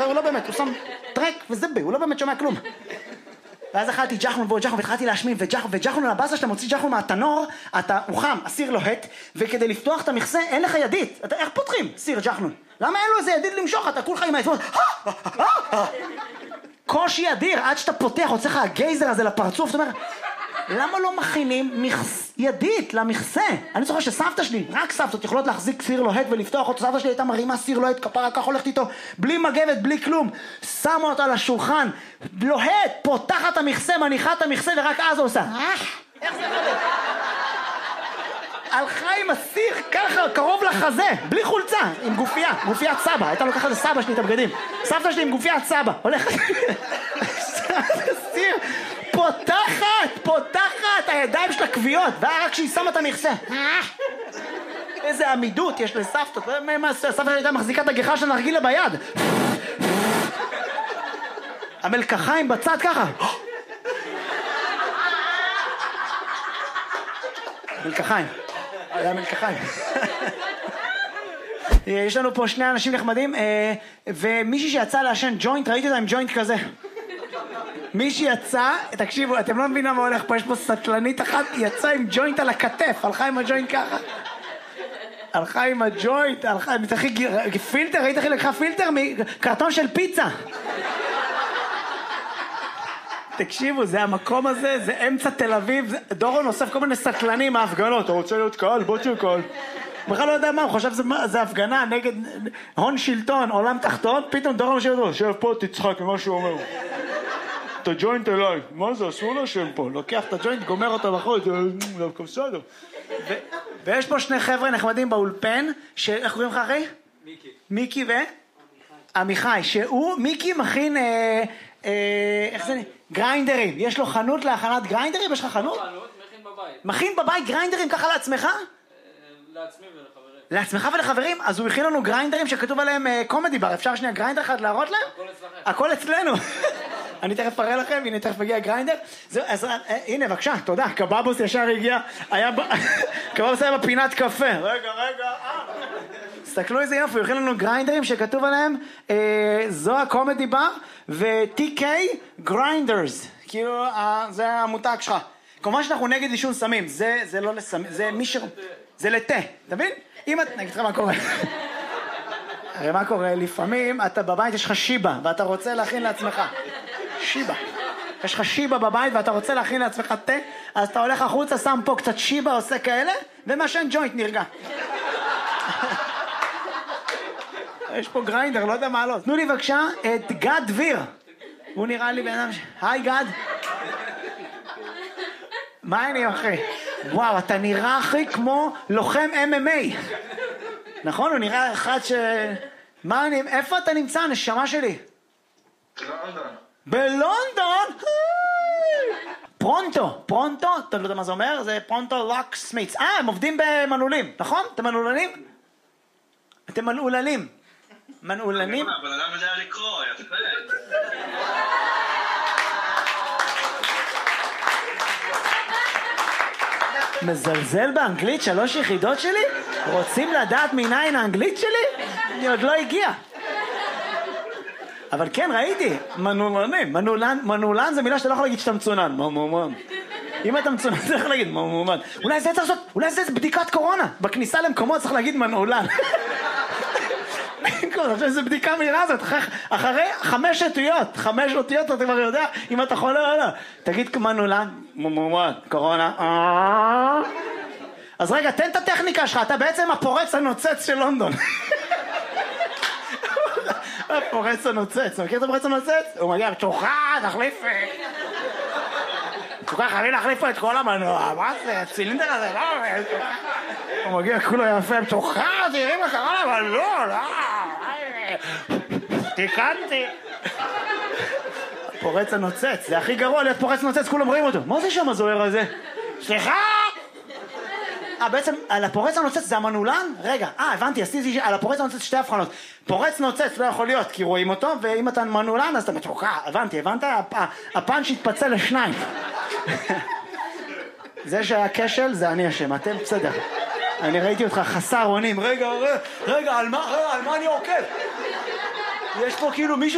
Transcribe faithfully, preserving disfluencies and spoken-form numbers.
הוא לא באמת, הוא שם טרק וזבה, הוא לא באמת שומע כלום. ואז אכלתי ג'חנון ועוד ג'חנון, והתחלתי להשמין, וג'חנון על הבאסה שאתה מוציא ג'חנון מהתנור, אתה, הוא חם, הסיר לוהט, וכדי לפתוח את המכסה אין לך ידית. אתה, איך פותחים סיר ג'חנון? למה אין לו איזה ידית למשוך? אתה כולך עם העצמות, קושי אדיר, עד שאתה פותח, רוצה לך הגייזר הזה לפרצוף, זאת אומרת, למה לא מכינים ידית למכסה? אני זוכר שסבתא שלי, רק סבתות יכולות להחזיק סיר לוהט ולפתוח אותו, סבתא שלי הייתה מרימה סיר לוהט, כפרה כך הולכת איתו, בלי מגבת, בלי כלום, שמה אותו על השולחן, לוהט, פותחת המכסה, מניחה את המכסה ורק אז עושה. איך זה עובד? הלכה עם הסיר ככה, קרוב לחזה, בלי חולצה, עם גופייה, גופיית סבא, הייתה לוקחת לסבא שלי את הבגדים, סבתא שלי עם גופיית סבא, הולכת, סיר, פותחת, פותחת, הידיים של הכוויות, רק כשהיא שמה את המכסה. איזה עמידות יש לסבתות, סבתא שלי הייתה מחזיקה את הגיחה של הנרגילה ביד. המלקחיים בצד ככה. מלקחיים. היה מלקחיים. יש לנו פה שני אנשים נחמדים, ומישהי שיצא לעשן ג'וינט, ראיתי אותה עם ג'וינט כזה. מישהי יצא, תקשיבו, אתם לא מבינים מה הולך פה, יש פה סטלנית אחת, יצא עם ג'וינט על הכתף, הלכה עם הג'וינט ככה. הלכה עם הג'וינט, הלכה, פילטר, ראית איך היא לקחה פילטר מקרטון של פיצה. תקשיבו, זה המקום הזה, זה אמצע תל אביב, דורון אוסף כל מיני סטלנים מההפגנות, אתה רוצה להיות קהל? בוא תהיה קהל. בכלל לא יודע מה, הוא חושב שזה הפגנה נגד הון שלטון, עולם תחתון, פתאום דורון יושב אותו, שב פה תצחק ממה שהוא אומר. את הג'וינט אליי, מה זה, אסור לשם פה, לוקח את הג'וינט, גומר אותו בחוץ, זה דווקא בסדר. ויש פה שני חבר'ה נחמדים באולפן, איך קוראים לך אחי? מיקי. מיקי ו? עמיחי, שהוא, מיקי מכין, איך זה, גריינדרים, יש לו חנות להכנת גריינדרים, יש לך חנות? חנות, מכין בבית. מכין בבית גריינדרים ככה לעצמך? לעצמי ולחברים. לעצמך ולחברים? אז הוא הכין לנו גריינדרים שכתוב עליהם קומדי בר, אפשר שנייה גריינדר אחד להראות להם? הכל אצלכם. הכל אצלנו. אני תכף אראה לכם, הנה תכף מגיע גריינדר. אז הנה בבקשה, תודה, קבבוס ישר הגיע, קבבוס היה בפינת קפה. רגע, רגע, תסתכלו איזה יופי, הוא הכין לנו גריינדרים שכתוב עליהם זו הקומדי בר ו-טי קיי גריינדרס, כאילו זה המותג שלך. כמובן שאנחנו נגד עישון סמים, זה לא לסמים, זה מי ש... זה לתה, אתה מבין? אם את... נגיד לך מה קורה. הרי מה קורה? לפעמים אתה בבית יש לך שיבה ואתה רוצה להכין לעצמך. שיבה. יש לך שיבה בבית ואתה רוצה להכין לעצמך תה, אז אתה הולך החוצה, שם פה קצת שיבה, עושה כאלה, ומשן ג'וינט נרגע. יש פה גריינדר, לא יודע מה לא. תנו לי בבקשה את גד דביר. הוא נראה לי בן אדם ש... היי גד. מה העניין אחי? וואו, אתה נראה הכי כמו לוחם אם אם איי. נכון? הוא נראה אחד ש... מה אני... איפה אתה נמצא, נשמה שלי? בלונדון. בלונדון? פרונטו. פרונטו? אתה לא יודע מה זה אומר? זה פרונטו לוק סמיץ. אה, הם עובדים במנעולים, נכון? אתם מנעולנים? אתם מנעולנים. מנעולנים? אבל אדם יודע לקרוא, יפה. מזלזל באנגלית שלוש יחידות שלי? רוצים לדעת מניין האנגלית שלי? אני עוד לא הגיע. אבל כן, ראיתי, מנעולנים. מנעולן, מנעולן זה מילה שאתה לא יכול להגיד שאתה מצונן. מומומן. אם אתה מצונן, אתה יכול להגיד מומומן. אולי זה צריך לעשות, אולי זה בדיקת קורונה. בכניסה למקומות צריך להגיד מנעולן. זה בדיקה מהירה הזאת, אחרי חמש אותיות, חמש אותיות אתה כבר יודע אם אתה חולה או לא. תגיד מנעולן, מומומן, קורונה. אז רגע, תן את הטכניקה שלך, אתה בעצם הפורץ הנוצץ של לונדון. הפורץ הנוצץ, מכיר את הפורץ הנוצץ? הוא מגיע, תוכה, תחליף. תוכה, חייבים להחליף את כל המנוע, מה זה, הצילינדר הזה, לא, הוא מגיע, כולו יפה, תוכה, תראי מה קרה לה, אבל לא, לא, תיקנתי. הפורץ הנוצץ, זה הכי גרוע להיות פורץ נוצץ, כולם רואים אותו. מה זה שם הזוהר הזה? סליחה! אה, בעצם, על הפורץ הנוצץ זה המנעולן? רגע, אה, הבנתי, עשיתי על הפורץ הנוצץ שתי הבחנות. פורץ נוצץ לא יכול להיות, כי רואים אותו, ואם אתה מנעולן, אז אתה מתוקע, הבנתי, הבנת? הפאנץ' התפצל לשניים. זה שהיה כשל, זה אני אשם, אתם בסדר. אני ראיתי אותך חסר אונים, רגע, רגע, רגע, על מה, רגע, על מה אני עוקב? יש פה כאילו מישהו